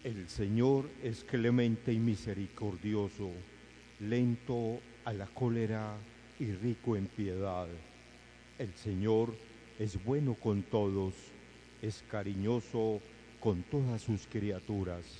El Señor es clemente y misericordioso, lento a la cólera y rico en piedad. El Señor es bueno con todos, es cariñoso con todas sus criaturas.